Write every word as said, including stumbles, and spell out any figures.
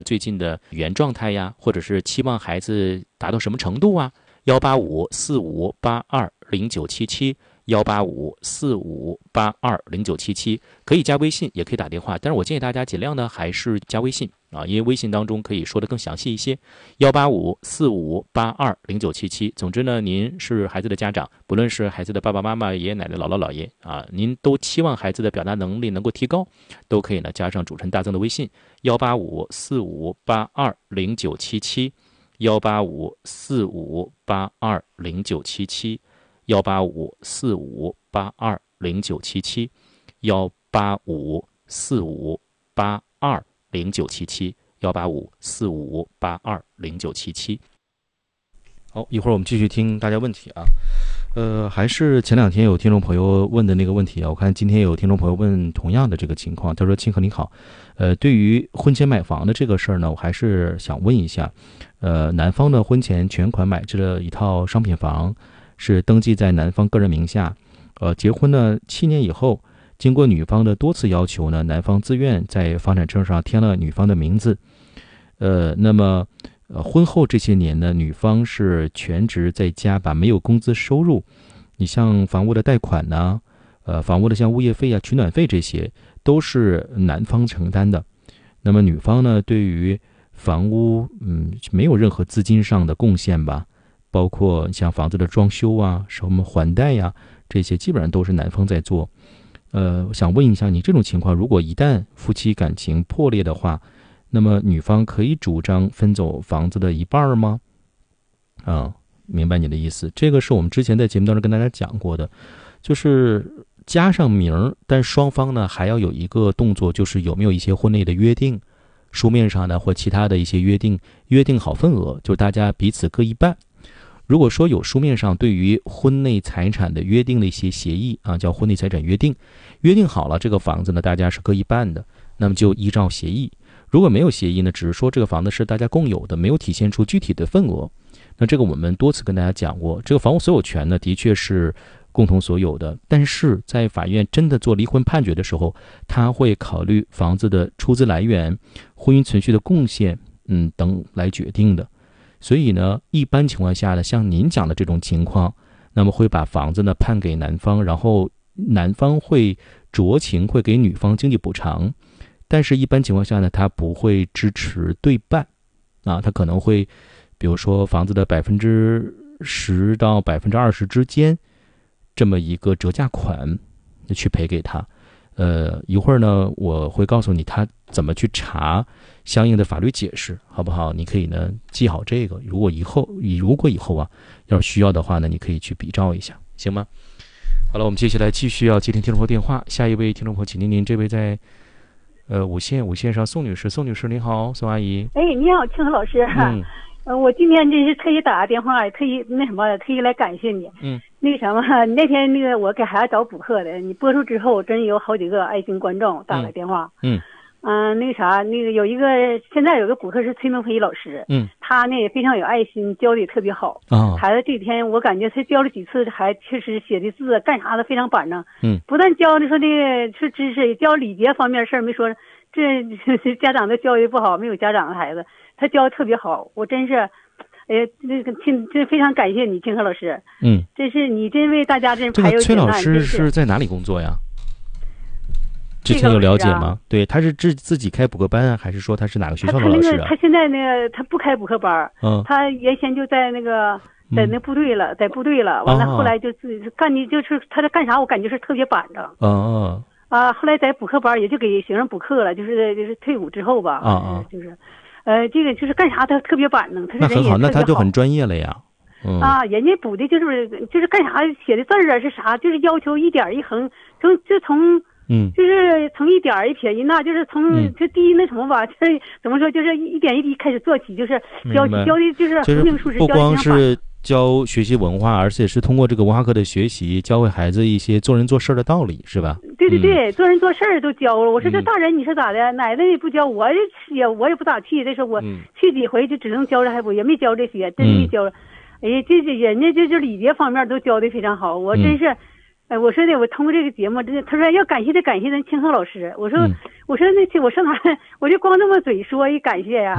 最近的语言状态呀，或者是期望孩子达到什么程度啊？幺八五四五八二零九七七，幺八五四五八二零九七七，可以加微信，也可以打电话。但是我建议大家尽量呢还是加微信啊，因为微信当中可以说的更详细一些。幺八五四五八二零九七七。总之呢，您是孩子的家长，不论是孩子的爸爸妈妈、爷爷奶奶、姥姥姥爷啊，您都期望孩子的表达能力能够提高，都可以呢加上主持人大增的微信幺八五四五八二零九七七。幺八五四五八二零九七七，幺八五四五八二零九七七，幺八五四五八二零九七七，幺八五四五八二零九七七。好，一会儿我们继续听大家问题啊。呃，还是前两天有听众朋友问的那个问题啊，我看今天有听众朋友问同样的这个情况，他说：“清河你好，呃，对于婚前买房的这个事儿呢，我还是想问一下，呃，男方的婚前全款买置了一套商品房，是登记在男方个人名下，呃，结婚呢七年以后，经过女方的多次要求呢，男方自愿在房产证上填了女方的名字，呃，那么。”呃，婚后这些年呢，女方是全职在家，把没有工资收入，你像房屋的贷款呢，呃，房屋的像物业费啊、取暖费这些，都是男方承担的。那么女方呢，对于房屋，嗯，没有任何资金上的贡献吧，包括像房子的装修啊、什么还贷呀，这些基本上都是男方在做。呃，我想问一下，你这种情况，如果一旦夫妻感情破裂的话，那么女方可以主张分走房子的一半吗？啊，明白你的意思。这个是我们之前在节目当中跟大家讲过的，就是加上名，但双方呢还要有一个动作，就是有没有一些婚内的约定，书面上呢或其他的一些约定，约定好份额，就大家彼此各一半。如果说有书面上对于婚内财产的约定的一些协议啊，叫婚内财产约定，约定好了这个房子呢大家是各一半的，那么就依照协议。如果没有协议呢，只是说这个房子是大家共有的，没有体现出具体的份额，那这个我们多次跟大家讲过，这个房屋所有权呢的确是共同所有的，但是在法院真的做离婚判决的时候，他会考虑房子的出资来源、婚姻存续的贡献，嗯等来决定的。所以呢，一般情况下呢，像您讲的这种情况，那么会把房子呢判给男方，然后男方会酌情会给女方经济补偿。但是，一般情况下呢，他不会支持对半，啊，他可能会，比如说房子的百分之十到百分之二十之间，这么一个折价款，去赔给他。呃，一会儿呢，我会告诉你他怎么去查相应的法律解释，好不好？你可以呢记好这个，如果以后，如果以后啊，要是需要的话呢，你可以去比照一下，行吗？好了，我们接下来继续要接听听众朋友电话，下一位听众朋友，请您，您这位在。呃，五线五线上，宋女士，宋女士您好，宋阿姨。 哎，你好，清河老师。嗯，呃，我今天真是特意打个电话，特意那什么，特意来感谢你。 嗯， 那个什么，那天那个我给孩子找补课的，你播出之后，真有好几个爱心观众打来电话。 嗯。 嗯、呃，那个啥，那个有一个现在有个补课是崔梦飞老师。嗯。他呢也非常有爱心，教的也特别好。啊。孩子这几天我感觉他教了几次，还确实写的字干啥的非常板正。嗯。不但教的说这个是知识，教礼节方面事儿没说。这家长都教育不好，没有家长的孩子，他教的特别好，我真是，哎呀，这个亲，真非常感谢你，清河老师。嗯，真是你真为大家真排忧解难。 这个崔老师是在哪里工作呀？之前有了解吗？对，他是自自己开补课班啊，还是说他是哪个学校的老师啊？ 他, 他, 那个他现在那个他不开补课班，嗯，他原先就在那个在那部队了，嗯、在部队了，完了后来就自己干的就是他在干啥，我感觉是特别板正。嗯嗯。啊，后来在补课班也就给学生补课了，就是就是退伍之后吧，啊啊，就是，呃，这个就是干啥他特别板正，他是人也特别好。 那很好，那他就很专业了呀。 嗯、啊，人家补的就是就是干啥写的字儿啊是啥，就是要求一点一横，从就从嗯，就是从一点一撇一捺，就是从、嗯、就第一那什么吧，就是怎么说，就是一点一滴开始做起，就是教教的就是横平竖直， 不光是教学习文化，而且是通过这个文化课的学习，教会孩子一些做人做事的道理，是吧？ 对对对，嗯、做人做事都教了。我说这大人你是咋的？嗯、奶奶也不教，我也我也不咋气。这是我去几回就只能教这还不也没教这些，真没教。嗯、哎呀，这这人家这这礼节方面都教的非常好，我真是。嗯哎，我说的，我通过这个节目，这他说要感谢的感谢咱清河老师。我说，嗯、我说那我上哪，我就光这么嘴说一感谢呀、